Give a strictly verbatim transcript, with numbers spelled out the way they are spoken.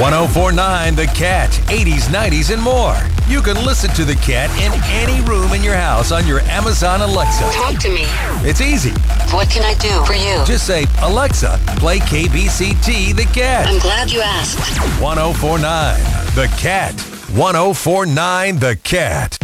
one oh four point nine The Cat, eighties, nineties, and more. You can listen to The Cat in any room in your house on your Amazon Alexa. Talk to me. It's easy. What can I do for you? Just say, Alexa, play K B C T The Cat. I'm glad you asked. one oh four point nine The Cat. one oh four point nine The Cat.